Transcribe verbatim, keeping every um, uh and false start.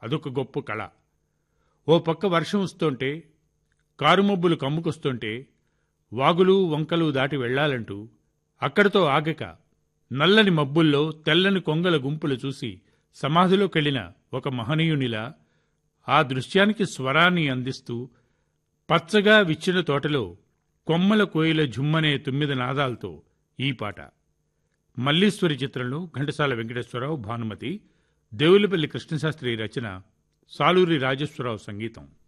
అదొక గొప్ప కళ. ఓ పక్క వర్షం వస్తుంటే, కారుమబ్బులు కమ్ముకొస్తుంటే, వాగులు వంకలు దాటి వెళ్లాలంటూ అక్కడితో ఆగక నల్లని మబ్బుల్లో తెల్లని కొంగల గుంపులు చూసి సమాధిలోకెళ్లిన ఒక మహనీయునిలా ఆ దృశ్యానికి స్వరాన్ని అందిస్తూ పచ్చగా విచ్చిన తోటలో కొమ్మల కోయిల ఝుమ్మనే తొమ్మిది నాదాలతో ఈ పాట. మల్లీశ్వరి చిత్రంలో ఘంటసాల వెంకటేశ్వరరావు, భానుమతి, దేవులపల్లి కృష్ణశాస్త్రి రచన, సాలూరి రాజేశ్వరరావు సంగీతం.